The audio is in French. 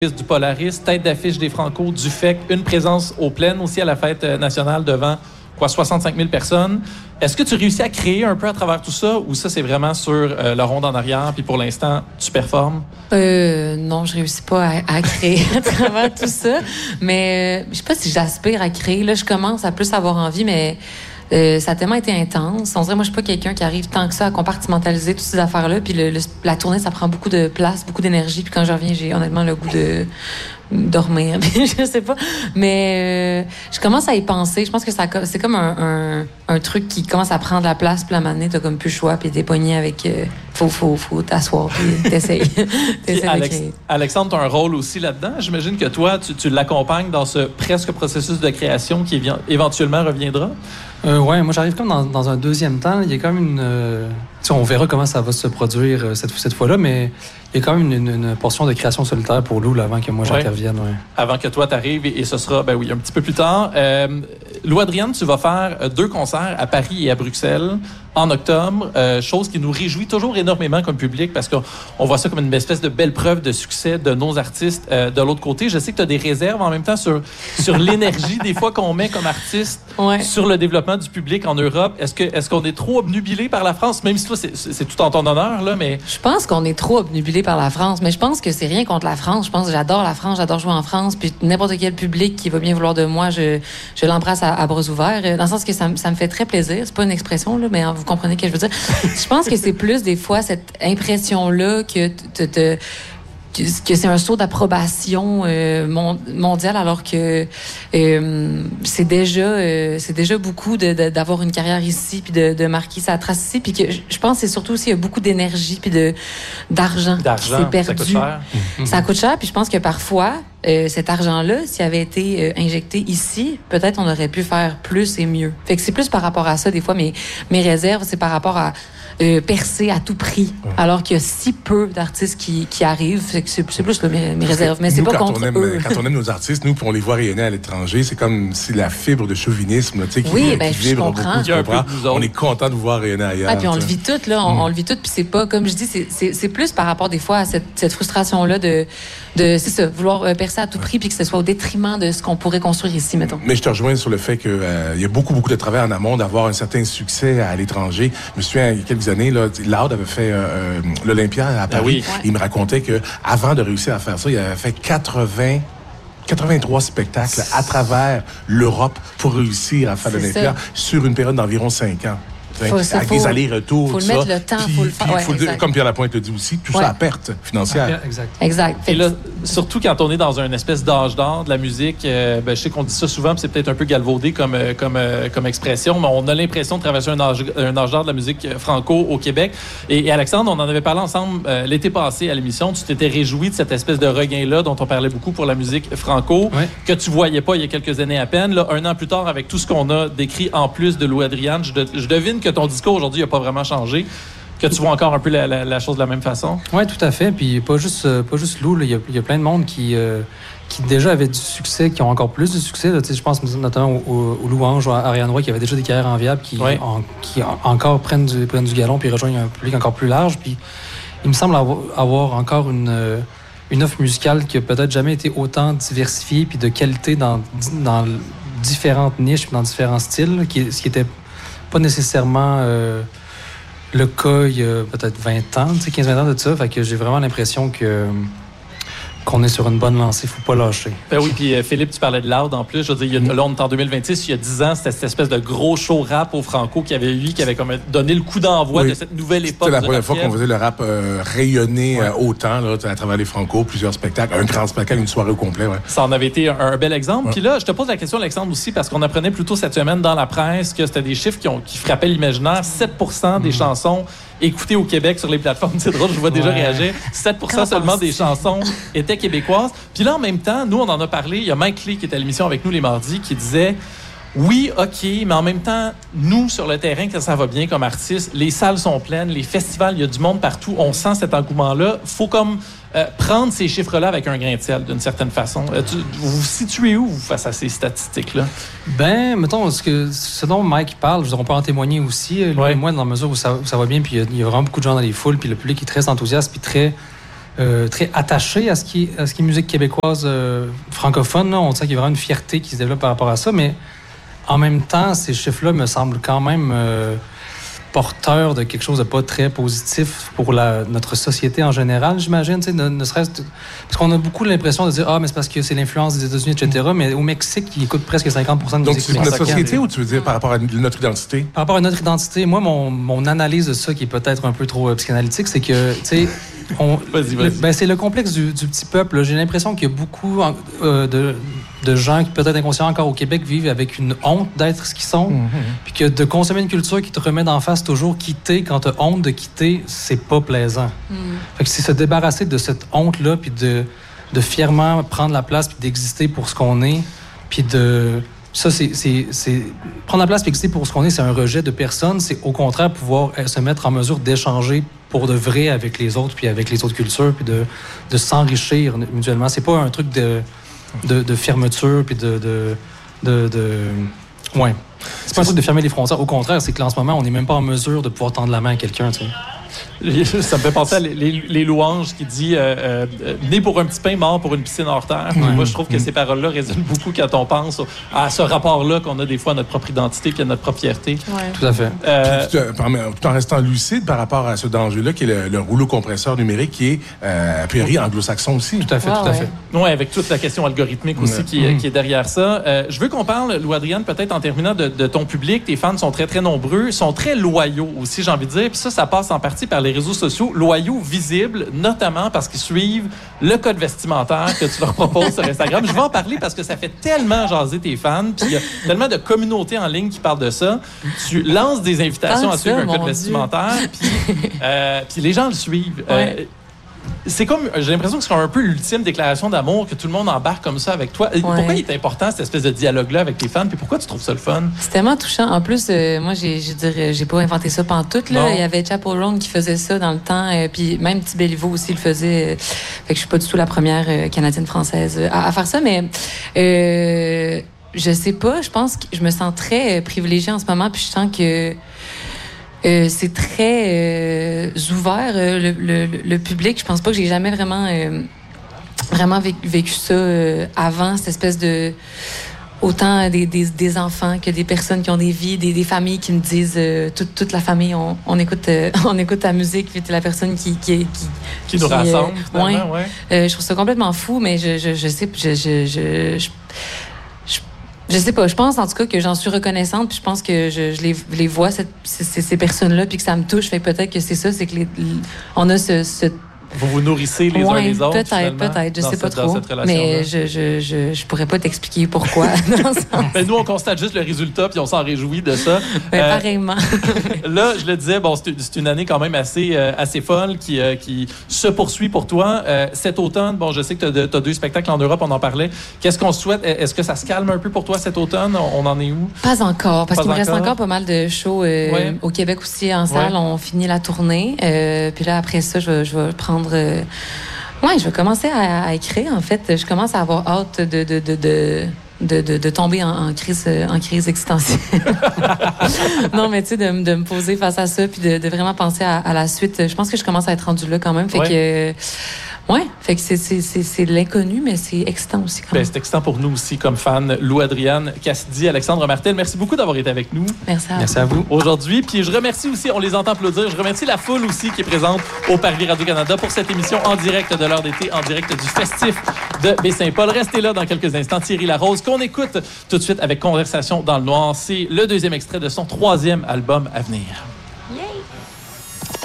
du Polaris, tête d'affiche des Franco, du FEC, une présence au Plaine aussi à la fête nationale devant 65 000 personnes. Est-ce que tu réussis à créer un peu à travers tout ça ou ça, c'est vraiment sur le ronde en arrière puis pour l'instant, tu performes? Non, je réussis pas à créer à travers tout ça. Mais je sais pas si j'aspire à créer. Là, je commence à plus avoir envie, mais ça a tellement été intense. On dirait, moi, je suis pas quelqu'un qui arrive tant que ça à compartimentaliser toutes ces affaires-là. Puis la tournée, ça prend beaucoup de place, beaucoup d'énergie. Puis quand je reviens, j'ai honnêtement le goût de dormir. Je sais pas. Mais je commence à y penser. Je pense que c'est comme un truc qui commence à prendre la place. Puis à un moment donné, t'as comme plus le choix. Puis t'es pogné avec... faut t'asseoir. Puis t'essayes. Alexandre, t'as un rôle aussi là-dedans. J'imagine que toi, tu l'accompagnes dans ce presque processus de création qui éventuellement reviendra. Ouais, moi j'arrive comme dans un deuxième temps. Il y a quand même on verra comment ça va se produire cette fois-là, mais il y a quand même une portion de création solitaire pour Lou avant que moi j'intervienne. Ouais. Avant que toi t'arrives et ce sera, un petit peu plus tard. Lou Adrienne, tu vas faire 2 concerts à Paris et à Bruxelles en octobre, chose qui nous réjouit toujours énormément comme public parce qu'on voit ça comme une espèce de belle preuve de succès de nos artistes. De l'autre côté, je sais que tu as des réserves en même temps sur l'énergie des fois qu'on met comme artiste sur le développement du public en Europe. Est-ce qu'on est trop obnubilé par la France, même si toi c'est tout en ton honneur là, mais je pense qu'on est trop obnubilé par la France, mais je pense que c'est rien contre la France. Je pense que j'adore la France, j'adore jouer en France, puis n'importe quel public qui va bien vouloir de moi, je l'embrasse à bras ouverts, dans le sens que ça me fait très plaisir. C'est pas une expression là, mais vous comprenez ce que je veux dire. Je pense que c'est plus des fois cette impression-là que c'est un saut d'approbation mondiale, alors que c'est déjà beaucoup d'avoir une carrière ici puis de marquer sa trace ici, puis que je pense que c'est surtout aussi il y a beaucoup d'énergie puis d'argent qui s'est perdu. Ça coûte cher. Ça coûte cher, puis je pense que parfois cet argent-là, s'il avait été injecté ici, peut-être on aurait pu faire plus et mieux. Fait que c'est plus par rapport à ça des fois mes réserves, c'est par rapport à percer à tout prix, alors qu'il y a si peu d'artistes qui arrivent. C'est plus mes réserves, mais c'est pas contre eux. Quand on aime nos artistes, nous, puis on les voit rayonner à l'étranger, c'est comme si la fibre de chauvinisme qui vibre beaucoup. On est content de vous voir rayonner ailleurs. Puis on le vit tout, là. On le vit tout, puis c'est pas, comme je dis, c'est plus par rapport des fois à cette frustration-là de c'est ça, vouloir percer à tout prix, puis que ce soit au détriment de ce qu'on pourrait construire ici, mettons. Mais je te rejoins sur le fait qu'il y a beaucoup de travail en amont d'avoir un certain succès à l'étranger. Je me souviens, il y a quelques années, là, Loud avait fait l'Olympia à Paris. Il me racontait que avant de réussir à faire ça, il avait fait 83 spectacles à travers l'Europe pour réussir à faire l'Olympia sur une période d'environ 5 ans. Avec des allers-retours. Il faut le mettre le temps, il faut le faire. Comme Pierre Lapointe le dit aussi, tout ça à perte financière. Exact. Et là, surtout quand on est dans une espèce d'âge d'or de la musique, je sais qu'on dit ça souvent, puis c'est peut-être un peu galvaudé comme expression, mais on a l'impression de traverser un âge d'or de la musique franco au Québec. Et Alexandre, on en avait parlé ensemble l'été passé à l'émission. Tu t'étais réjoui de cette espèce de regain-là dont on parlait beaucoup pour la musique franco, que tu voyais pas il y a quelques années à peine. Là, 1 an plus tard, avec tout ce qu'on a décrit en plus de Lou Adrienne, je devine que ton discours aujourd'hui n'a pas vraiment changé, que tu vois encore un peu la chose de la même façon. Oui, tout à fait. Puis pas juste Lou, il y a plein de monde qui déjà avait du succès, qui ont encore plus de succès. Là, je pense notamment aux Louanges, à Ariane Roy, qui avaient déjà des carrières enviables, qui encore prennent du galon puis rejoignent un public encore plus large. Puis il me semble avoir encore une offre musicale qui a peut-être jamais été autant diversifiée puis de qualité dans différentes niches puis dans différents styles, ce qui était pas nécessairement le cas il y a peut-être 20 ans, 15-20 ans de ça. Fait que j'ai vraiment l'impression qu'on est sur une bonne lancée. Faut pas lâcher. Oui, puis Philippe, tu parlais de Loud en plus. Je veux dire, là, on est en 2026. Il y a 10 ans, c'était cette espèce de gros show rap au Franco qui avait comme donné le coup d'envoi de cette nouvelle époque. C'était la première fois qu'on faisait le rap rayonner autant là, à travers les Franco, plusieurs spectacles, un grand spectacle, une soirée au complet. Ouais. Ça en avait été un bel exemple. Puis là, je te pose la question, Alexandre, aussi, parce qu'on apprenait plus tôt cette semaine dans la presse que c'était des chiffres qui frappaient l'imaginaire. 7% des chansons écoutées au Québec sur les plateformes. C'est drôle, je vois déjà réagir. 7% seulement des chansons étaient québécoises. Puis là, en même temps, nous, on en a parlé. Il y a Mike Lee qui est à l'émission avec nous les mardis qui disait oui, OK, mais en même temps, nous, sur le terrain, quand ça va bien comme artistes, les salles sont pleines, les festivals, il y a du monde partout. On sent cet engouement-là. Faut comme prendre ces chiffres-là avec un grain de sel, d'une certaine façon. Vous vous situez où, vous, face à ces statistiques-là? Mettons, ce dont Mike parle, on peut en témoigner aussi. Lui et moi, dans la mesure où ça va bien, puis il y a vraiment beaucoup de gens dans les foules, puis le public est très enthousiaste, puis très très attaché à ce qui est musique québécoise francophone. Là. On sent qu'il y a vraiment une fierté qui se développe par rapport à ça, mais en même temps, ces chiffres-là me semblent quand même porteurs de quelque chose de pas très positif pour notre société en général, j'imagine. Ne serait-ce parce qu'on a beaucoup l'impression de dire mais c'est parce que c'est l'influence des États-Unis, etc. Mais au Mexique, ils écoute presque 50% de musique. Donc, c'est notre société ou tu veux dire par rapport à notre identité? Par rapport à notre identité, moi, mon analyse de ça, qui est peut-être un peu trop psychanalytique, c'est que, tu sais, vas-y. C'est le complexe du petit peuple. Là. J'ai l'impression qu'il y a beaucoup de gens qui, peut-être inconscients encore au Québec, vivent avec une honte d'être ce qu'ils sont. Puis que de consommer une culture qui te remet d'en face toujours quitter, quand tu as honte de quitter, c'est pas plaisant. Fait que c'est se débarrasser de cette honte-là, puis de fièrement prendre la place, puis d'exister pour ce qu'on est, puis de... Ça, c'est prendre la place et exister pour ce qu'on est, c'est un rejet de personne. C'est au contraire pouvoir se mettre en mesure d'échanger pour de vrai avec les autres, puis avec les autres cultures, puis de s'enrichir mutuellement. C'est pas un truc de fermeture, puis ouais. C'est pas un truc de fermer les frontières. Au contraire, c'est que là, en ce moment, on n'est même pas en mesure de pouvoir tendre la main à quelqu'un, tu sais. Ça me fait penser à les louanges qui dit né pour un petit pain, mort pour une piscine hors terre. Moi, je trouve que ces paroles-là résonnent beaucoup quand on pense à ce rapport-là qu'on a des fois à notre propre identité puis à notre propre fierté. Tout à fait. Tout en restant lucide par rapport à ce danger-là qui est le rouleau compresseur numérique qui est a priori anglo-saxon aussi. Tout à fait, tout à fait. Oui, avec toute la question algorithmique aussi qui est derrière ça. Je veux qu'on parle, Lou-Adrienne, peut-être en terminant de ton public. Tes fans sont très, très nombreux, sont très loyaux aussi, j'ai envie de dire. Puis ça passe en partie par les réseaux sociaux, loyaux, visibles, notamment parce qu'ils suivent le code vestimentaire que tu leur proposes sur Instagram. Je vais en parler parce que ça fait tellement jaser tes fans, puis il y a tellement de communautés en ligne qui parlent de ça. Tu lances des invitations à suivre un code vestimentaire, puis les gens le suivent. Ouais. C'est comme, j'ai l'impression que c'est un peu l'ultime déclaration d'amour, que tout le monde embarque comme ça avec toi. Ouais. Pourquoi il est important, cette espèce de dialogue-là avec tes fans, puis pourquoi tu trouves ça le fun? C'est tellement touchant. En plus, moi, j'ai pas inventé ça pantoute, là. Il y avait Chapel Roan qui faisait ça dans le temps, puis même Petit Béliveau aussi le faisait. Fait que je suis pas du tout la première Canadienne-Française à faire ça, mais je sais pas, je pense que je me sens très privilégiée en ce moment, puis je sens que c'est très ouvert, le public. Je pense pas que j'ai jamais vraiment vécu ça avant, cette espèce de... Autant des enfants que des personnes qui ont des vies, des familles qui me disent toute la famille, on écoute ta musique, puis t'es la personne qui nous rassemble. Je trouve ça complètement fou, mais je sais pas, je pense en tout cas que j'en suis reconnaissante, puis je pense que je les vois, ces personnes-là, puis que ça me touche. Fait que peut-être que c'est ça, c'est que on a ce vous vous nourrissez les uns les autres. Peut-être, je sais pas trop. Mais je pourrais pas t'expliquer pourquoi. Mais nous, on constate juste le résultat, puis on s'en réjouit de ça. Pareillement. Là, je le disais, bon, c'est une année quand même assez folle qui se poursuit pour toi. Cet automne, bon, je sais que tu as 2 spectacles en Europe, on en parlait. Qu'est-ce qu'on souhaite? Est-ce que ça se calme un peu pour toi cet automne? On en est où? Pas encore, parce qu'il me reste encore pas mal de shows au Québec aussi, en salle. On finit la tournée. Puis là, après ça, je vais prendre... je vais commencer à écrire, en fait. Je commence à avoir hâte de tomber en crise existentielle. Non, mais tu sais, de me poser face à ça, puis de vraiment penser à la suite. Je pense que je commence à être rendue là quand même. Fait que... fait que c'est de l'inconnu, mais c'est excitant aussi. C'est excitant pour nous aussi, comme fans. Lou-Adrienne Cassidy, Alexandre Martel, merci beaucoup d'avoir été avec nous. Merci à vous. Aujourd'hui. Puis je remercie aussi, on les entend applaudir, je remercie la foule aussi qui est présente au Parvis Radio-Canada pour cette émission en direct de l'heure d'été, en direct du festif de Baie-Saint-Paul. Restez là dans quelques instants. Thierry Larose, qu'on écoute tout de suite avec Conversation dans le noir. C'est le 2e extrait de son 3e album à venir.